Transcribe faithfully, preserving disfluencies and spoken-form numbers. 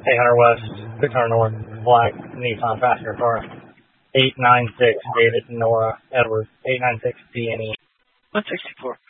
eight hundred West, six hundred North, black Nissan passenger car. eight nine six David Nora Edwards, eight nine six D N E. one sixty-four.